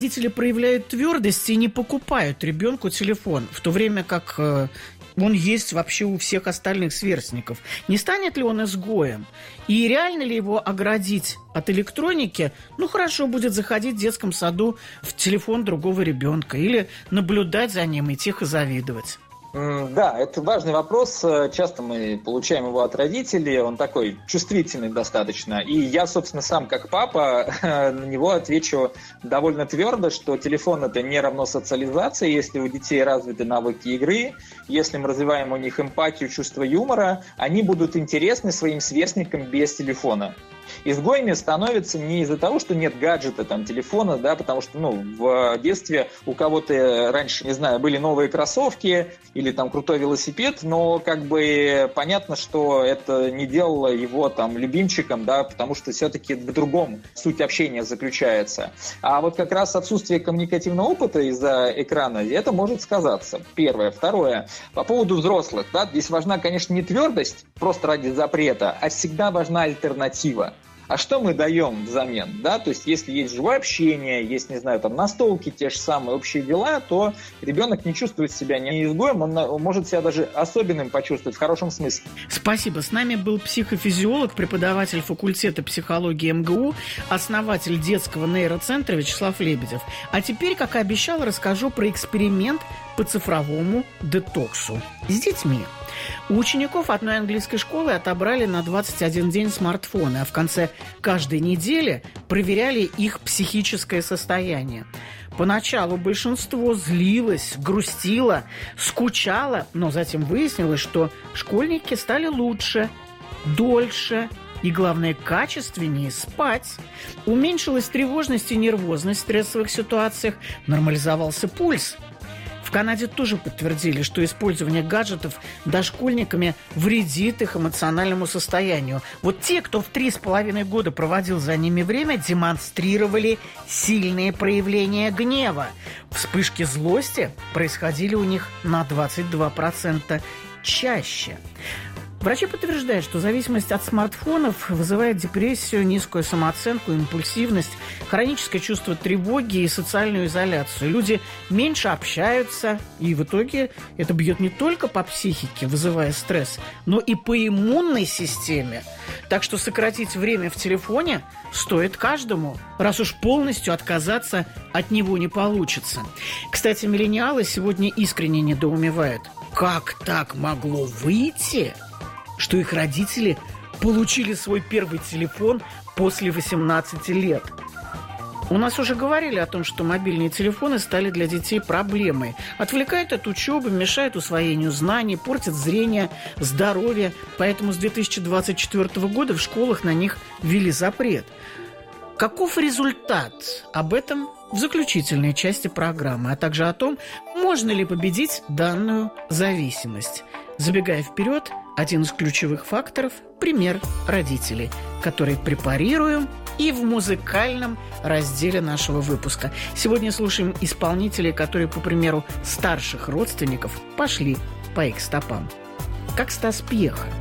Родители проявляют твердость и не покупают ребенку телефон, в то время как он есть вообще у всех остальных сверстников. Не станет ли он изгоем? И реально ли его оградить от электроники? Хорошо будет заходить в детском саду в телефон другого ребенка или наблюдать за ним и тихо завидовать. Да, это важный вопрос. Часто мы получаем его от родителей. Он такой чувствительный достаточно. И я, собственно, сам как папа на него отвечу довольно твердо, что телефон – это не равно социализация. Если у детей развиты навыки игры, если мы развиваем у них эмпатию, чувство юмора, они будут интересны своим сверстникам без телефона. Изгоями становятся не из-за того, что нет гаджета, телефона, да, потому что, в детстве у кого-то раньше, не знаю, были новые кроссовки или крутой велосипед, но понятно, что это не делало его любимчиком, да, потому что все-таки в другом суть общения заключается. А вот как раз отсутствие коммуникативного опыта из-за экрана, это может сказаться. Первое. Второе. По поводу взрослых, да, здесь важна, конечно, не твердость просто ради запрета, а всегда важна альтернатива. А что мы даем взамен? Да? То есть, если есть живое общение, есть, настолки, те же самые общие дела, то ребенок не чувствует себя не изгоем, он может себя даже особенным почувствовать в хорошем смысле. Спасибо. С нами был психофизиолог, преподаватель факультета психологии МГУ, основатель детского нейроцентра Вячеслав Лебедев. А теперь, как и обещал, расскажу про эксперимент по цифровому детоксу с детьми. У учеников одной английской школы отобрали на 21 день смартфоны, а в конце каждой недели проверяли их психическое состояние. Поначалу большинство злилось, грустило, скучало, но затем выяснилось, что школьники стали лучше, дольше и, главное, качественнее спать. Уменьшилась тревожность и нервозность в стрессовых ситуациях, нормализовался пульс. В Канаде тоже подтвердили, что использование гаджетов дошкольниками вредит их эмоциональному состоянию. Вот те, кто в 3,5 года проводил за ними время, демонстрировали сильные проявления гнева. Вспышки злости происходили у них на 22% чаще. Врачи подтверждают, что зависимость от смартфонов вызывает депрессию, низкую самооценку, импульсивность, хроническое чувство тревоги и социальную изоляцию. Люди меньше общаются, и в итоге это бьет не только по психике, вызывая стресс, но и по иммунной системе. Так что сократить время в телефоне стоит каждому, раз уж полностью отказаться от него не получится. Кстати, миллениалы сегодня искренне недоумевают. Как так могло выйти, что их родители получили свой первый телефон после 18 лет? У нас уже говорили о том, что мобильные телефоны стали для детей проблемой. Отвлекают от учебы, мешают усвоению знаний, портят зрение, здоровье. Поэтому с 2024 года в школах на них ввели запрет. Каков результат? Об этом в заключительной части программы, а также о том, можно ли победить данную зависимость. Забегая вперед, один из ключевых факторов – пример родителей, который препарируем и в музыкальном разделе нашего выпуска. Сегодня слушаем исполнителей, которые, по примеру старших родственников, пошли по их стопам. Как Стас Пьеха.